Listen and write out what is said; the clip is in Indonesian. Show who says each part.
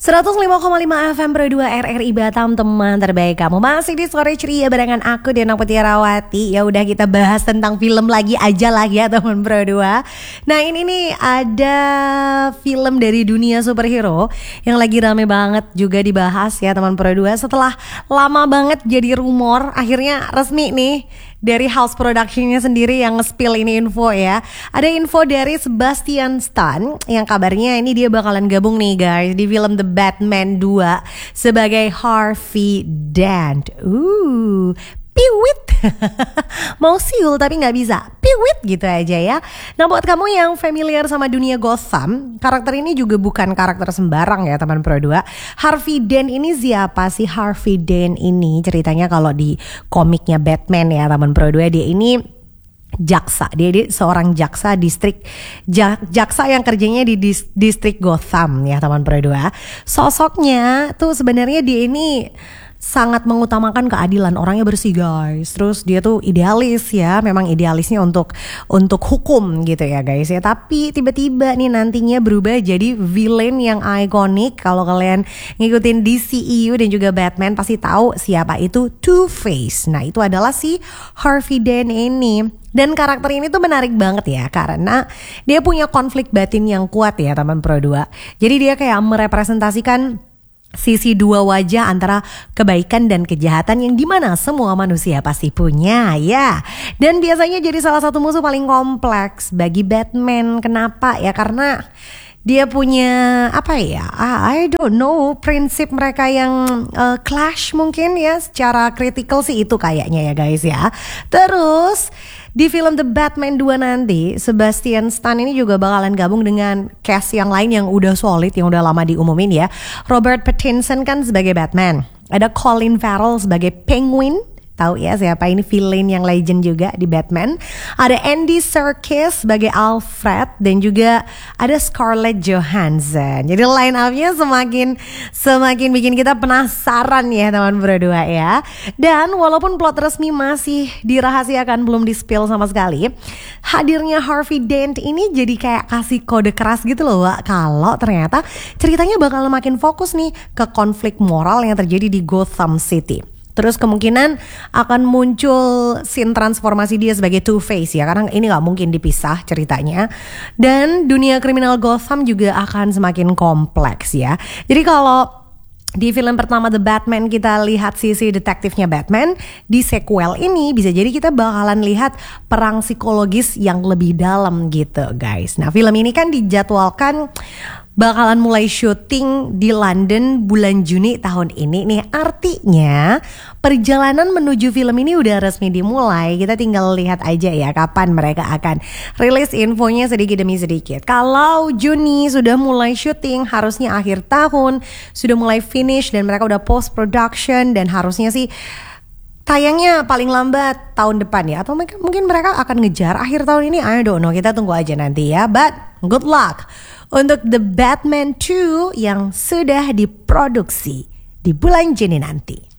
Speaker 1: 105,5 FM Pro 2 RRI Batam, teman terbaik kamu. Masih di Sore Ceria barengan aku Dena Putiarawati. Ya udah, kita bahas tentang film lagi aja lah ya teman Pro 2. Nah ini nih ada film dari dunia superhero yang lagi rame banget juga dibahas ya teman Pro 2. Setelah lama banget jadi rumor, akhirnya resmi nih dari House Production-nya sendiri yang nge-spill ini info ya. Ada info dari Sebastian Stan yang kabarnya ini dia bakalan gabung nih guys di film The Batman 2 sebagai Harvey Dent. Piwit. Mau siul tapi gak bisa. Piwit gitu aja ya. Nah buat kamu yang familiar sama dunia Gotham, karakter ini juga bukan karakter sembarang ya teman Pro 2. Harvey Dent ini siapa sih? Harvey Dent ini ceritanya kalau di komiknya Batman ya teman Pro 2, dia ini jaksa. Dia seorang jaksa distrik jaksa yang kerjanya di distrik Gotham ya teman Pro 2. Sosoknya tuh sebenarnya dia ini sangat mengutamakan keadilan, orangnya bersih guys. Terus dia tuh idealis ya, memang idealisnya untuk hukum gitu ya guys ya. Tapi tiba-tiba nih nantinya berubah jadi villain yang ikonik. Kalau kalian ngikutin DCEU dan juga Batman pasti tahu siapa itu, Two-Face. Nah itu adalah si Harvey Dent ini. Dan karakter ini tuh menarik banget ya, karena dia punya konflik batin yang kuat ya teman Pro 2. Jadi dia kayak merepresentasikan sisi dua wajah antara kebaikan dan kejahatan yang dimana semua manusia pasti punya ya. Dan biasanya jadi salah satu musuh paling kompleks bagi Batman. Kenapa ya? Karena dia punya apa ya? I don't know, prinsip mereka yang clash mungkin ya. Secara kritikal sih itu kayaknya ya guys ya. Terus di film The Batman 2 nanti, Sebastian Stan ini juga bakalan gabung dengan cast yang lain yang udah solid, yang udah lama diumumin ya. Robert Pattinson kan sebagai Batman. Ada Colin Farrell sebagai Penguin. Tahu ya siapa ini, villain yang legend juga di Batman. Ada Andy Serkis sebagai Alfred dan juga ada Scarlett Johansson. Jadi line up-nya semakin bikin kita penasaran ya teman Pro 2 ya. Dan walaupun plot resmi masih dirahasiakan, belum di-spill sama sekali, hadirnya Harvey Dent ini jadi kayak kasih kode keras gitu loh Wak, kalau ternyata ceritanya bakal makin fokus nih ke konflik moral yang terjadi di Gotham City. Terus kemungkinan akan muncul scene transformasi dia sebagai Two-Face ya, karena ini gak mungkin dipisah ceritanya. Dan dunia kriminal Gotham juga akan semakin kompleks ya. Jadi kalau di film pertama The Batman kita lihat sisi detektifnya Batman, di sequel ini bisa jadi kita bakalan lihat perang psikologis yang lebih dalam gitu guys. Nah film ini kan dijadwalkan bakalan mulai syuting di London bulan Juni tahun ini nih. Artinya perjalanan menuju film ini udah resmi dimulai. Kita tinggal lihat aja ya kapan mereka akan rilis infonya sedikit demi sedikit. Kalau Juni sudah mulai syuting, harusnya akhir tahun sudah mulai finish dan mereka udah post production, dan harusnya sih tayangnya paling lambat tahun depan ya. Atau mungkin mereka akan ngejar akhir tahun ini, I don't know, kita tunggu aja nanti ya. But good luck untuk The Batman 2 yang sudah diproduksi di bulan Juni nanti.